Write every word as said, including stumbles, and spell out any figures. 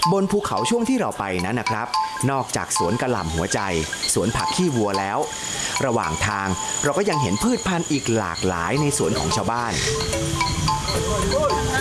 บนภูเขาช่วงที่เราไปนั้นนะครับนอกจากสวนกะหล่ำหัวใจสวนผักขี้วัวแล้วระหว่างทางเราก็ยังเห็นพืชพันธุ์อีกหลากหลายในสวนของชาวบ้าน